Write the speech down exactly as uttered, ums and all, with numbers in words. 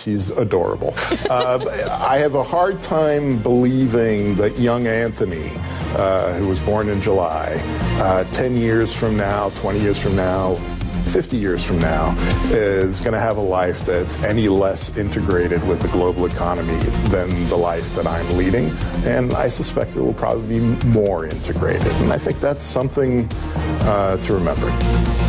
She's adorable. Uh, I have a hard time believing that young Anthony, uh, who was born in July, uh, ten years from now, twenty years from now, fifty years from now, is going to have a life that's any less integrated with the global economy than the life that I'm leading. And I suspect it will probably be more integrated. And I think that's something uh, to remember.